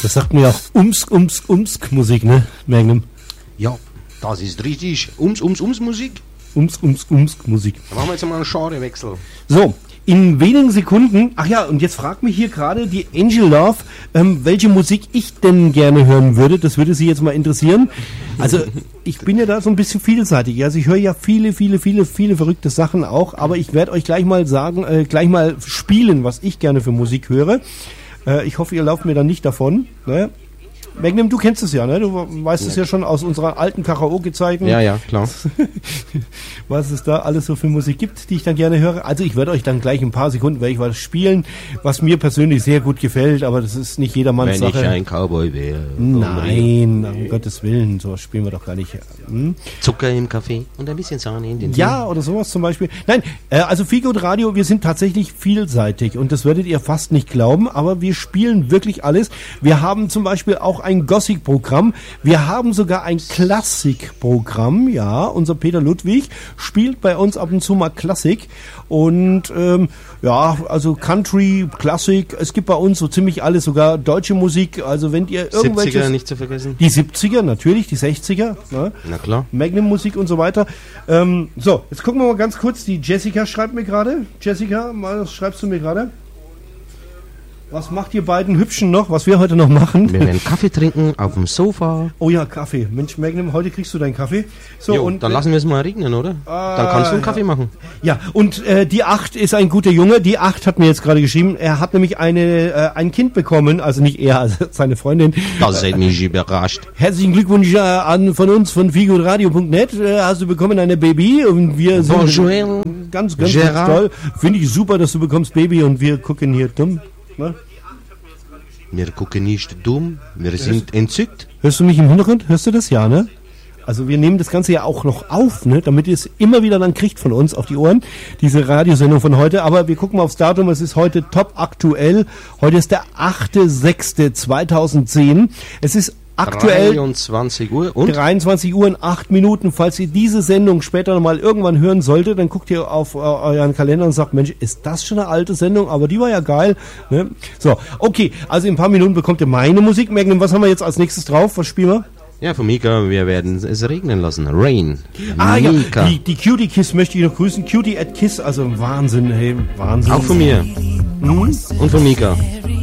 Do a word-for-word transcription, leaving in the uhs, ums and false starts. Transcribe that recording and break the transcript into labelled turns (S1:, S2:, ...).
S1: Das sagt mir ja auch Umsk, Umsk, Umsk Musik, ne, Magnum?
S2: Ja, das ist richtig. Ums, ums, ums Musik.
S1: Umsk, Umsk, Umsk Musik.
S2: Da machen wir jetzt mal einen Genrewechsel.
S1: So, in wenigen Sekunden, ach ja, und jetzt fragt mich hier gerade die Angel Love, ähm, welche Musik ich denn gerne hören würde. Das würde Sie jetzt mal interessieren. Also, ich bin ja da so ein bisschen vielseitig. Also, ich höre ja viele, viele, viele, viele verrückte Sachen auch. Aber ich werde euch gleich mal sagen, äh, gleich mal spielen, was ich gerne für Musik höre. Äh, ich hoffe, ihr lauft mir dann nicht davon. Ne? Magnum, du kennst es ja, ne? Du weißt es ja schon aus unserer alten Karaoke-Zeiten.
S2: Ja, ja, klar.
S1: Was es da alles so für Musik gibt, die ich dann gerne höre. Also ich werde euch dann gleich in ein paar Sekunden werde ich was spielen, was mir persönlich sehr gut gefällt, aber das ist nicht jedermanns
S2: Wenn
S1: Sache.
S2: ich ein Cowboy wäre.
S1: Nein, um Gottes Willen, so spielen wir doch gar nicht. Hm?
S2: Zucker im Kaffee und ein bisschen Sahne in den
S1: Ja, oder sowas zum Beispiel. Nein, äh, also Feelgood Radio, wir sind tatsächlich vielseitig und das werdet ihr fast nicht glauben, aber wir spielen wirklich alles. Wir haben zum Beispiel auch ein Gothic-Programm. Wir haben sogar ein Klassik-Programm. Ja, unser Peter Ludwig spielt bei uns ab und zu mal Klassik. Und ähm, ja, also Country, Klassik. Es gibt bei uns so ziemlich alles, sogar deutsche Musik. Also wenn ihr irgendwelche...
S2: siebziger nicht zu vergessen.
S1: Die siebziger, natürlich, die sechziger. Ne?
S2: Na klar.
S1: Magnum-Musik und so weiter. Ähm, so, jetzt gucken wir mal ganz kurz. Die Jessica schreibt mir gerade. Jessica, mal, was schreibst du mir gerade? Was macht ihr beiden Hübschen noch, was wir heute noch machen?
S2: Wir werden Kaffee trinken auf dem Sofa.
S1: Oh ja, Kaffee. Mensch, Magnum, heute kriegst du deinen Kaffee. So,
S2: Jo,
S1: und
S2: dann lassen wir es mal regnen, oder?
S1: Ah,
S2: dann kannst du einen
S1: ja.
S2: Kaffee machen.
S1: Ja, und äh, die Acht ist ein guter Junge. Die Acht hat mir jetzt gerade geschrieben, er hat nämlich eine äh, ein Kind bekommen, also nicht er, also seine Freundin.
S2: Das hat mich überrascht.
S1: Herzlichen Glückwunsch äh, an von uns von feelgoodradio punkt net. Äh, hast du bekommen eine Baby und wir sind
S2: Bonjour.
S1: ganz, ganz,
S2: Gerard.
S1: ganz toll. Finde ich super, dass du bekommst Baby und wir gucken hier dumm. Ne?
S2: Wir gucken nicht dumm, wir sind entzückt.
S1: Hörst du mich im Hintergrund? Hörst du das? Ja, ne? Also wir nehmen das Ganze ja auch noch auf, ne? Damit ihr es immer wieder dann kriegt von uns auf die Ohren, diese Radiosendung von heute. Aber wir gucken mal aufs Datum, es ist heute top aktuell. Heute ist der achte sechste zweitausendzehn. Es ist aktuell
S2: dreiundzwanzig Uhr und?
S1: dreiundzwanzig Uhr und acht Minuten. Falls ihr diese Sendung später nochmal irgendwann hören solltet, dann guckt ihr auf äh, euren Kalender und sagt, Mensch, ist das schon eine alte Sendung? Aber die war ja geil. Ne? So, okay, also in ein paar Minuten bekommt ihr meine Musik. Magnum, was haben wir jetzt als nächstes drauf? Was spielen wir?
S2: Ja, von Mika, wir werden es regnen lassen. Rain.
S1: Ah
S2: Mika.
S1: ja, die, die Cutie Kiss möchte ich noch grüßen. Cutie at Kiss, also Wahnsinn, hey, Wahnsinn.
S2: Auch von mir.
S1: Mhm.
S2: Und von Mika.